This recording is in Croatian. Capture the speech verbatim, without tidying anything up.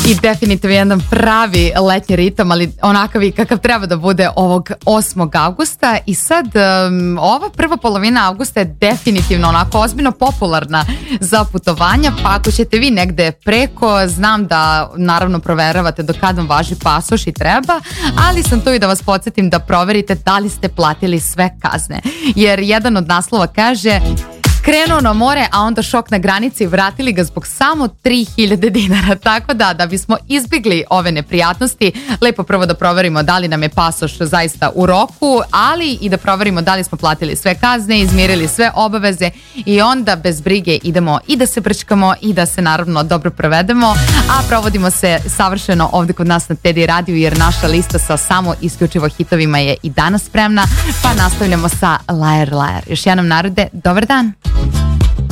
I definitivno jedan pravi letnji ritam, ali onakav i kakav treba da bude ovog osmog avgusta. I sad um, ova prva polovina avgusta je definitivno onako ozbiljno popularna za putovanja, pa ako ćete vi negde preko, znam da naravno proveravate do kad vam važi pasoš i treba, ali sam tu i da vas podsjetim da proverite da li ste platili sve kazne. Jer jedan od naslova kaže: krenuo na more, a onda šok na granici, vratili ga zbog samo tri hiljade dinara. Tako da, da bismo izbjegli ove neprijatnosti, lepo prvo da proverimo da li nam je pasoš zaista u roku, ali i da proverimo da li smo platili sve kazne, izmirili sve obaveze i onda bez brige idemo i da se brčkamo i da se naravno dobro provedemo, a provodimo se savršeno ovdje kod nas na Teddy radiju, jer naša lista sa samo isključivo hitovima je i danas spremna, pa nastavljamo sa Liar Liar. Još jednom narode, dobar dan!